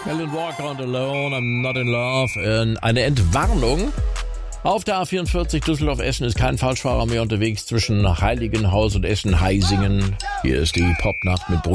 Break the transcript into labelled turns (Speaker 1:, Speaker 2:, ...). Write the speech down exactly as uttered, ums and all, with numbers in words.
Speaker 1: Alan Walker und Alone, I'm Not in Love. Äh, eine Entwarnung. Auf der A vierundvierzig Düsseldorf-Essen ist kein Falschfahrer mehr unterwegs zwischen Heiligenhaus und Essen-Heisingen. Hier ist die Popnacht mit Brüder.